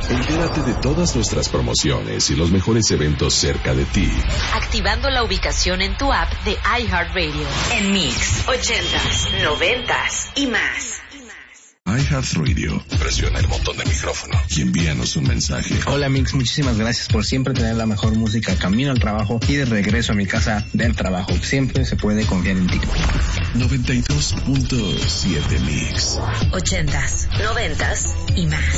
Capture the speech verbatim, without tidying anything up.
Entérate de todas nuestras promociones y los mejores eventos cerca de ti. Activando la ubicación en tu app de iHeartRadio. En Mix, ochentas, noventas y más. iHeartRadio. Presiona el botón de micrófono y envíanos un mensaje. Hola Mix, muchísimas gracias por siempre tener la mejor música camino al trabajo y de regreso a mi casa del trabajo. Siempre se puede confiar en ti. noventa y dos punto siete Mix. Ochentas, noventas y más.